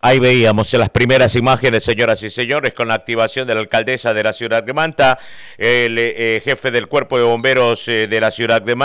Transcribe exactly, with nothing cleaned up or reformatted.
Ahí veíamos las primeras imágenes, señoras y señores, con la activación de la alcaldesa de la ciudad de Manta, el eh, jefe del cuerpo de bomberos eh, de la ciudad de Manta.